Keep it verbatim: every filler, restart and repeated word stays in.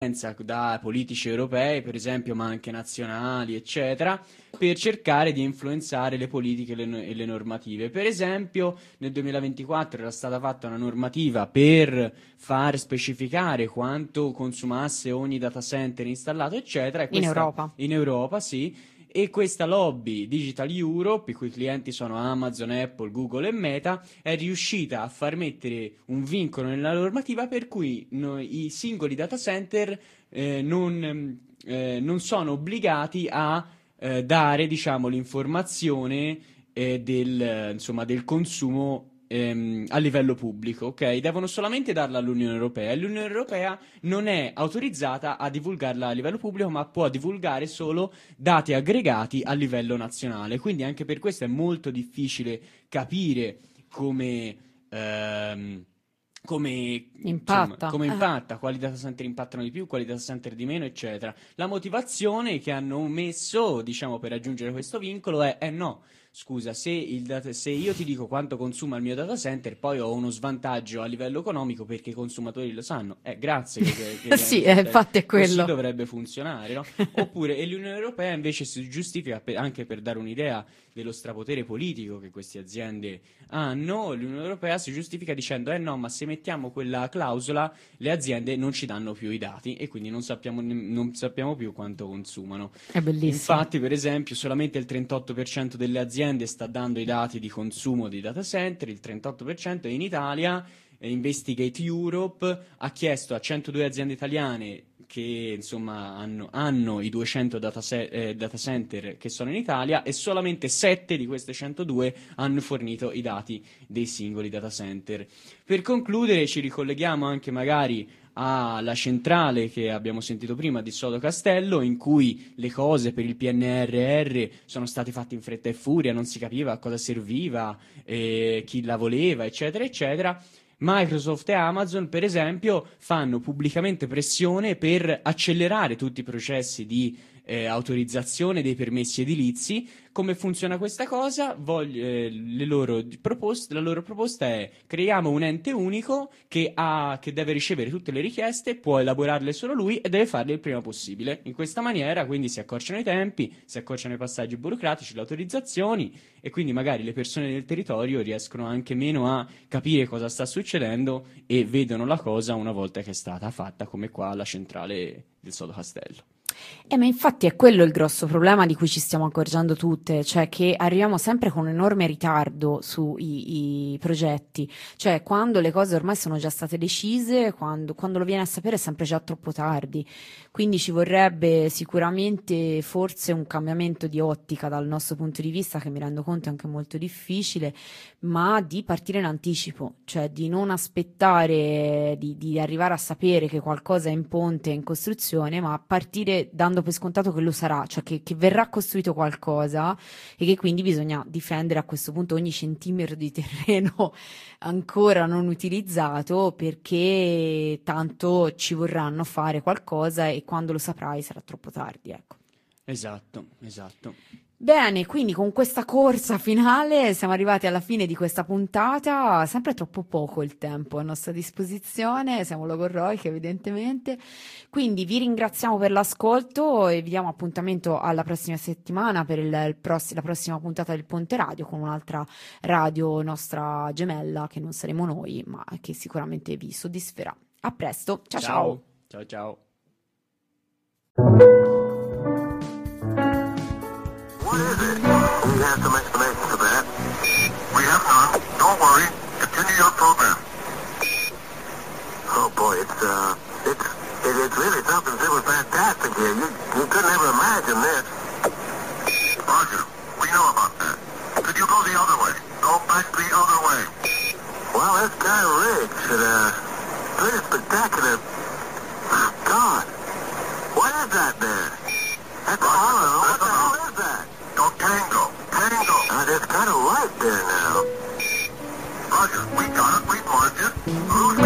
da politici europei, per esempio, ma anche nazionali, eccetera, per cercare di influenzare le politiche e le, no- e le normative. Per esempio, nel duemilaventiquattro era stata fatta una normativa per far specificare quanto consumasse ogni data center installato, eccetera, e In questa, Europa. in Europa, sì. E questa lobby Digital Europe, i cui clienti sono Amazon, Apple, Google e Meta, è riuscita a far mettere un vincolo nella normativa per cui no- i singoli data center eh, non, eh, non sono obbligati a eh, dare, diciamo, l'informazione eh, del, eh, insomma, del consumo ehm, a livello pubblico, ok? Devono solamente darla all'Unione Europea e l'Unione Europea non è autorizzata a divulgarla a livello pubblico, ma può divulgare solo dati aggregati a livello nazionale. Quindi anche per questo è molto difficile capire come, ehm, come, insomma, Impatta. come Eh. impatta, quali data center impattano di più, quali data center di meno, eccetera. La motivazione che hanno messo, diciamo, per raggiungere questo vincolo è, eh no, scusa, se, il data- se io ti dico quanto consuma il mio data center, poi ho uno svantaggio a livello economico perché i consumatori lo sanno. Eh, grazie che, che, che Sì, cioè, eh, infatti è così quello. dovrebbe funzionare, no? Oppure, e l'Unione Europea invece si giustifica, per- anche per dare un'idea dello strapotere politico che queste aziende hanno, l'Unione Europea si giustifica dicendo, eh no, ma se mettiamo quella clausola, le aziende non ci danno più i dati e quindi non sappiamo, ne- non sappiamo più quanto consumano. È bellissimo. Infatti, per esempio, solamente il trentotto per cento delle aziende sta dando i dati di consumo dei data center, il trentotto per cento, e in Italia eh, Investigate Europe ha chiesto a centodue aziende italiane che insomma hanno, hanno i duecento data, se- eh, data center che sono in Italia e solamente sette di queste centodue hanno fornito i dati dei singoli data center. Per concludere ci ricolleghiamo anche magari alla centrale che abbiamo sentito prima di Sodo Castello, in cui le cose per il P N R R sono state fatte in fretta e furia, non si capiva a cosa serviva, eh, chi la voleva, eccetera, eccetera. Microsoft e Amazon, per esempio, fanno pubblicamente pressione per accelerare tutti i processi di eh, autorizzazione dei permessi edilizi. Come funziona questa cosa? Voglio, eh, le loro proposte, la loro proposta è: creiamo un ente unico che, ha, che deve ricevere tutte le richieste, può elaborarle solo lui e deve farle il prima possibile. In questa maniera quindi si accorciano i tempi, si accorciano i passaggi burocratici, le autorizzazioni, e quindi magari le persone del territorio riescono anche meno a capire cosa sta succedendo e vedono la cosa una volta che è stata fatta, come qua alla centrale del Sodo Castello. Eh, ma infatti è quello il grosso problema di cui ci stiamo accorgendo tutte, cioè che arriviamo sempre con un enorme ritardo sui i progetti, cioè quando le cose ormai sono già state decise, quando, quando lo viene a sapere è sempre già troppo tardi, quindi ci vorrebbe sicuramente forse un cambiamento di ottica dal nostro punto di vista, che mi rendo conto è anche molto difficile, ma di partire in anticipo, cioè di non aspettare di, di arrivare a sapere che qualcosa è in ponte, è in costruzione, ma partire dando per scontato che lo sarà, cioè che, che verrà costruito qualcosa e che quindi bisogna difendere a questo punto ogni centimetro di terreno ancora non utilizzato, perché tanto ci vorranno fare qualcosa e quando lo saprai sarà troppo tardi, ecco. Esatto, esatto. Bene, quindi con questa corsa finale siamo arrivati alla fine di questa puntata, sempre troppo poco il tempo a nostra disposizione, siamo logorroiche evidentemente, quindi vi ringraziamo per l'ascolto e vi diamo appuntamento alla prossima settimana per il, il pross- la prossima puntata del Ponte Radio con un'altra radio nostra gemella che non saremo noi, ma che sicuramente vi soddisferà. A presto, ciao ciao! Ciao ciao! What is it? We have some explanation for that. We have none. Don't worry. Continue your program. Oh boy, it's uh, it's it, it's really something super fantastic here. You you couldn't ever imagine this. Roger, we know about that. Could you go the other way? Go back the other way. Well, that's kind of rich and uh, pretty spectacular. God, what is that there? That's all I don't know. What the hell is that? Don't tango. Tango. Uh, there's kind of light there now. Roger, we got it. We marked it. Who's